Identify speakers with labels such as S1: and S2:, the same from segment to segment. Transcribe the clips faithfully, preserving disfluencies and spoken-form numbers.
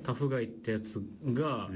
S1: タフガイってやつが、うん、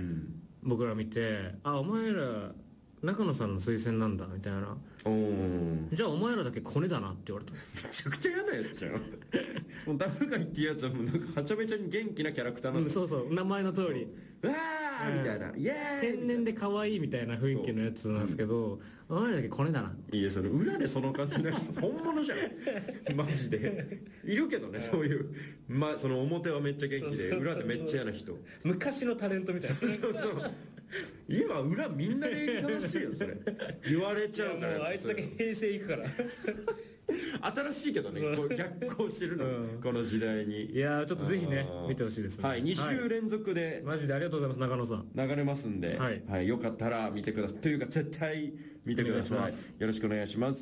S1: 僕ら見て、あ、お前ら中野さんの推薦なんだみたいな。おじゃあお前らだけコネだなって言われた。
S2: めちゃくちゃ嫌なやつじゃん。もうタフガイっていうやつはもうなんかはちゃめちゃに元気なキャラクターなんですよ、
S1: うん、そうそう、名前の通り
S2: わーみたいな、イエーイ
S1: 天然で可愛いみたいな雰囲気のやつなんですけど、うん、お前らだけコネだな。
S2: いや、その裏でその感じのやつ本物じゃん。マジでいるけどね、そういう、まあ、その表はめっちゃ元気で裏でめっちゃ嫌な人、
S1: 昔のタレントみたいな。そうそうそう。
S2: 今裏みんな礼儀正しいよ、それ言われちゃうから。
S1: もうあいつだけ平成いくから
S2: 新しいけどね、こう逆行してるの、うん、この時代に。
S1: いやちょっとぜひね見てほしいですね。
S2: はい、に週連続で、はい、
S1: マジでありがとうございます。中野さん
S2: 流れますんで、はい、はい、よかったら見てください。というか絶対見てください。よろしくお願いします。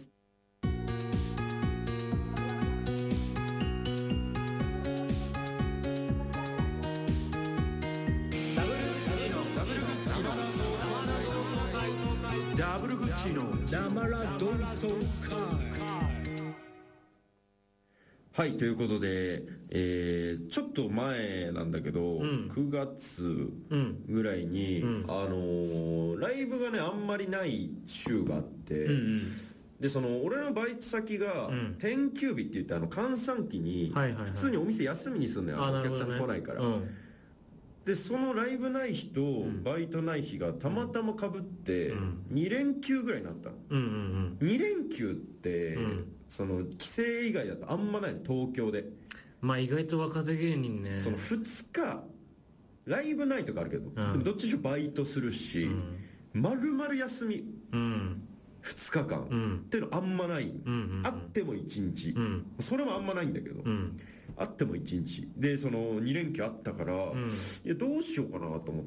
S2: ダブルグッチの
S1: 生ラ同窓会。
S2: はい、ということで、えー、ちょっと前なんだけど、うん、くがつぐらいに、うん、あのー、ライブがねあんまりない週があって、うんうん、でその俺のバイト先が、うん、天休日って言ってあの閑散期に普通にお店休みにすんのよ、お客さん来ないから。でそのライブない日とバイトない日がたまたまかぶってに連休ぐらいになったの、うんうんうん、に連休って、うん、その帰省以外だとあんまないの、東京で。
S1: まあ意外と若手芸人ね、
S2: そのふつかライブないとかあるけど、うん、でもどっちにしろバイトするし、うん、丸々休み、うん、ふつかかん、うん、っていうのあんまない、うんうんうん、あってもいちにち、うん、それもあんまないんだけど、うん、あってもいちにちでそのに連休あったから、うん、いやどうしようかなと思って、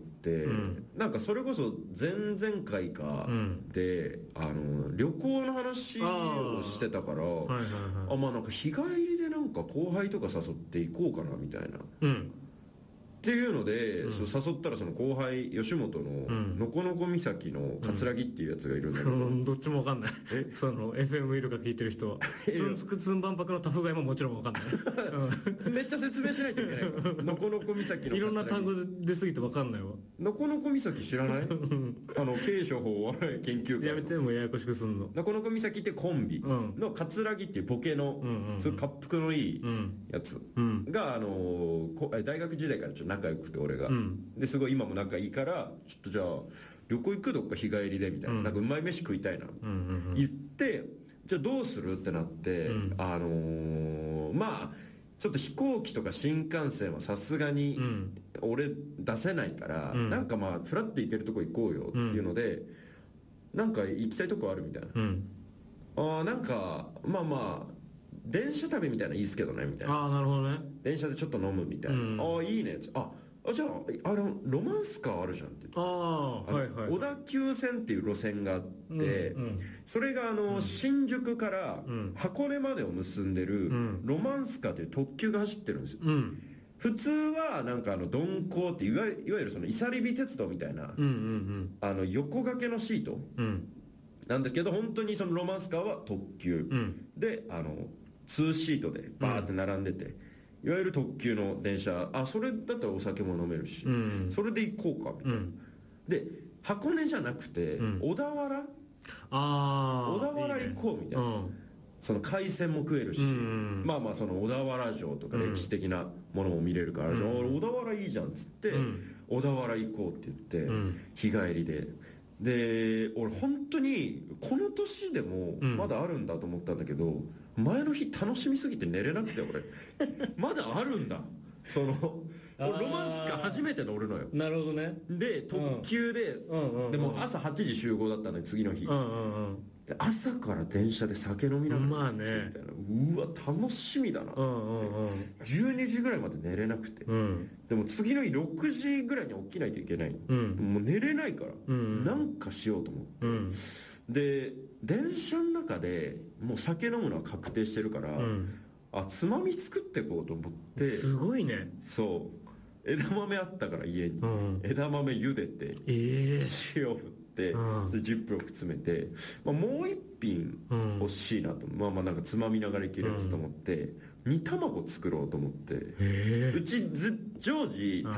S2: うん、なんかそれこそ前々回かで、うん、あの旅行の話をしてたから、あ、はいはいはい、あ、まあなんか日帰りでなんか後輩とか誘っていこうかなみたいな、うん、っていうので、うん、そう誘ったらその後輩吉本ののこのこ岬の桂木っていうやつがいるんだけど、うん、
S1: どっちもわかんない。その エフエム イルカ聞いてる人はツンツクツン万博のタフガイももちろんわかんない。
S2: めっちゃ説明しないといけないからのこのこ岬の
S1: いろんな単語出すぎてわかんないわ。
S2: のこのこ岬知らない？あの慶処法お笑い研究会
S1: やめてもややこしくすんの。
S2: のこのこ岬ってコンビの桂木っていうボケの、うん、そういう滑腹のいいやつが、あの大学時代からちょっと仲良くて俺が、うん、ですごい今も仲いいからちょっとじゃあ旅行行くどっか日帰りでみたいな、うん、なんかうまい飯食いたいな、うんうんうん、言ってじゃあどうするってなって、うん、あのー、まあちょっと飛行機とか新幹線はさすがに俺出せないから、うん、なんかまあフラッと行けるとこ行こうよっていうので、うん、なんか行きたいとこあるみたいな、うん、ああなんかまあまあ電車旅みたいなのいいっすけどねみたいな。
S1: ああなるほどね。
S2: 電車でちょっと飲むみたいな、うん、ああいいね。ああじゃああのロマンスカーあるじゃんって言って、ああはいはい、はい、小田急線っていう路線があって、うんうん、それがあの、うん、新宿から箱根までを結んでる、うん、ロマンスカーっていう特急が走ってるんですよ、うん、普通はなんかあの鈍行っていわいわゆるそのいさりび鉄道みたいな、うんうんうん、あの横掛けのシート、うん、なんですけど本当にそのロマンスカーは特急、うん、であのにシートでバーって並んでて、うん、いわゆる特急の電車、あそれだったらお酒も飲めるし、うん、それで行こうかみたいな、うん、で箱根じゃなくて、うん、小田原、あ小田原行こうみたいな、いいね、うん、その海鮮も食えるし、うん、まあまあその小田原城とか歴史的なものも見れるから、うん、小田原いいじゃんっつって、うん、小田原行こうって言って、うん、日帰りでで俺本当にこの年でもまだあるんだと思ったんだけど、うん、前の日楽しみすぎて寝れなくて俺まだあるんだそのロマンスカー初めて乗るのよ。
S1: なるほどね。
S2: で特急で、うん、でも朝はちじ集合だったのよ次の日、うんうんうん、で朝から電車で酒飲みながら
S1: まあね
S2: みたいな、うわ楽しみだな、うんうんうん、じゅうにじぐらいまで寝れなくて、うん、でも次の日ろくじぐらいに起きないといけない、うん、もう寝れないから、うん、なんかしようと思って、うん、で電車の中でもう酒飲むのは確定してるから、うん、あつまみ作ってこうと思って。
S1: すごいね。
S2: そう枝豆あったから家に、うん、枝豆茹でて、えー、塩振って、うん、それジップロック詰めて、まあ、もう一品欲しいなと、うん、まあまあなんかつまみながらいけるやつと思って、うん、煮卵作ろうと思って、えー、うちず常時